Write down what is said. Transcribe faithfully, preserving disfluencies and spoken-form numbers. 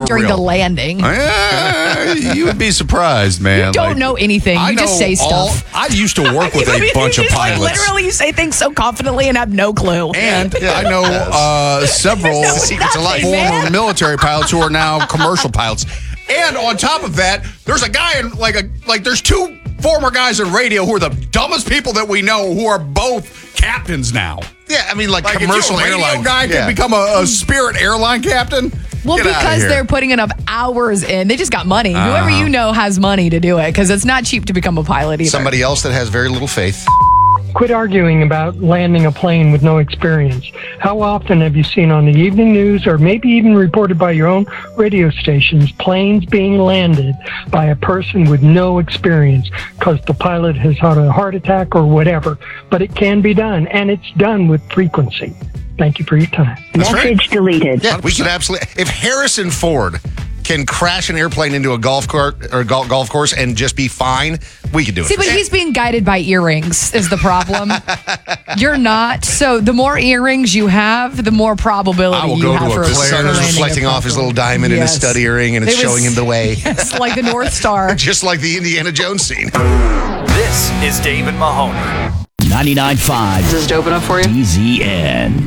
during real. the landing. Uh, you would be surprised, man. You don't like, know anything. You I just know say stuff. all- I used to work with a bunch of Just, like, pilots. literally, you say things so confidently and have no clue. And I know uh, several No, secrets of life. nothing, former man. military pilots who are now commercial pilots. And on top of that, there's a guy in like a like there's two former guys in radio who are the dumbest people that we know who are both captains now. Yeah, I mean, like, Like commercial if you're a radio airline guy yeah. can become a, a Spirit airline captain. Well, Get outta because here. they're putting enough hours in. They just got money. Uh-huh. Whoever you know has money to do it because it's not cheap to become a pilot either. somebody else that has very little faith. Quit arguing about landing a plane with no experience. How often have you seen on the evening news or maybe even reported by your own radio stations planes being landed by a person with no experience because the pilot has had a heart attack or whatever? But it can be done, and it's done with frequency. Thank you for your time. That's right. Message deleted. Yeah, we could absolutely. If Harrison Ford can crash an airplane into a golf cart or golf, golf course and just be fine, we could do it. See, but he's being guided by earrings is the problem. You're not. So the more earrings you have, the more probability I will you go have to a for the sun landing is a reflecting off his little diamond in his Yes. stud earring, and it's It was- showing him the way, It's like the North Star. just like the Indiana Jones scene. This is Dave and Mahoney. ninety-nine point five Is this dope enough for you? D Z N.